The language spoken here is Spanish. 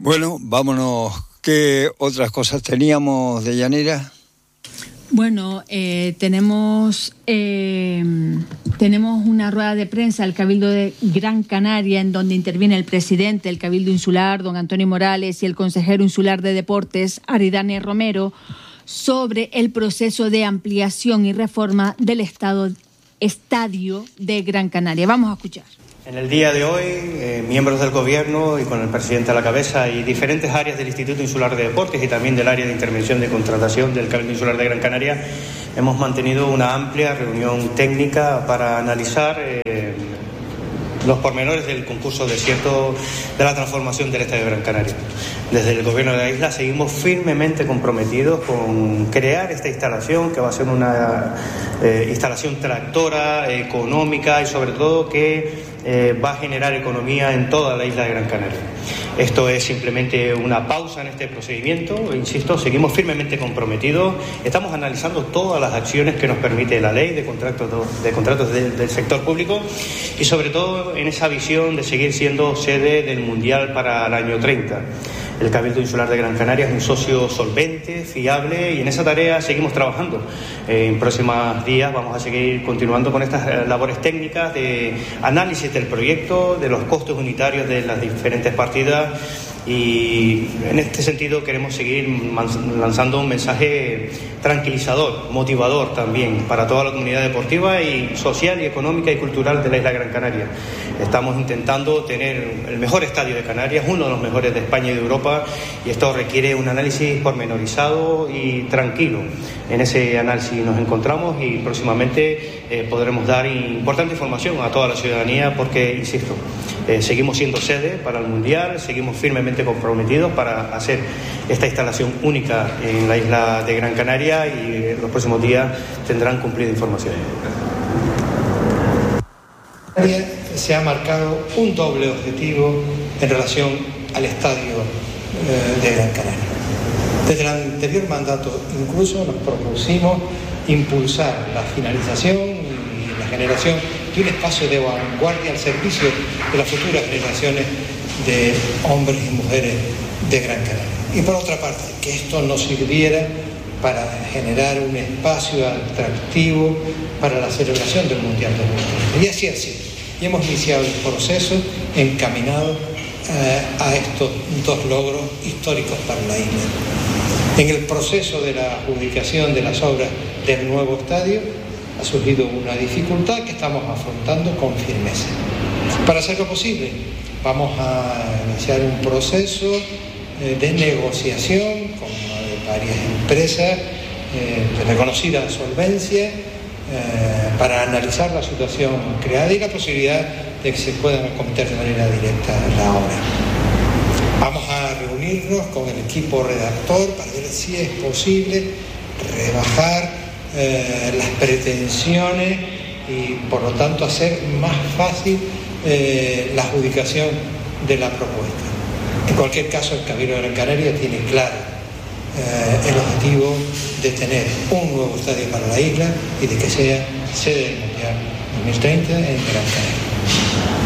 Bueno, vámonos. ¿Qué otras cosas teníamos, Deyanira? Bueno, tenemos una rueda de prensa al Cabildo de Gran Canaria, en donde interviene el presidente del Cabildo Insular, don Antonio Morales, y el consejero insular de Deportes, Aridane Romero, sobre el proceso de ampliación y reforma del estadio de Gran Canaria. Vamos a escuchar. En el día de hoy, miembros del Gobierno y con el presidente a la cabeza y diferentes áreas del Instituto Insular de Deportes y también del área de intervención de contratación del Cabildo Insular de Gran Canaria, hemos mantenido una amplia reunión técnica para analizar los pormenores del concurso desierto de la transformación del Estadio de Gran Canaria. Desde el Gobierno de la isla seguimos firmemente comprometidos con crear esta instalación, que va a ser una instalación tractora, económica y sobre todo que va a generar economía en toda la isla de Gran Canaria. Esto es simplemente una pausa en este procedimiento. Insisto, seguimos firmemente comprometidos. Estamos analizando todas las acciones que nos permite la ley de contratos del sector público y sobre todo en esa visión de seguir siendo sede del Mundial para el año 30. El Cabildo Insular de Gran Canaria es un socio solvente, fiable, y en esa tarea seguimos trabajando. En próximos días vamos a seguir continuando con estas labores técnicas de análisis del proyecto, de los costos unitarios de las diferentes partidas, y en este sentido queremos seguir lanzando un mensaje tranquilizador, motivador también para toda la comunidad deportiva y social y económica y cultural de la isla de Gran Canaria. Estamos intentando tener el mejor estadio de Canarias, uno de los mejores de España y de Europa, y esto requiere un análisis pormenorizado y tranquilo. En ese análisis nos encontramos y próximamente podremos dar importante información a toda la ciudadanía porque, insisto, seguimos siendo sede para el Mundial, seguimos firmemente comprometidos para hacer esta instalación única en la isla de Gran Canaria y en los próximos días tendrán cumplida información. Se ha marcado un doble objetivo en relación al estadio de Gran Canaria. Desde el anterior mandato incluso nos propusimos impulsar la finalización y la generación de un espacio de vanguardia al servicio de las futuras generaciones de hombres y mujeres de Gran Canaria. Y por otra parte, que esto nos sirviera para generar un espacio atractivo para la celebración del Mundial 2030. Y así ha sido. Y hemos iniciado el proceso encaminado a estos dos logros históricos para la isla. En el proceso de la adjudicación de las obras del nuevo estadio ha surgido una dificultad que estamos afrontando con firmeza. Para hacerlo posible, vamos a iniciar un proceso de negociación con varias empresas de reconocida solvencia para analizar la situación creada y la posibilidad de que se puedan acometer de manera directa la obra. Vamos a reunirnos con el equipo redactor para ver si es posible rebajar las pretensiones y por lo tanto hacer más fácil la adjudicación de la propuesta. En cualquier caso, el Cabildo de Gran Canaria tiene claro el objetivo de tener un nuevo estadio para la isla y de que sea sede del Mundial 2030 en Gran Canaria.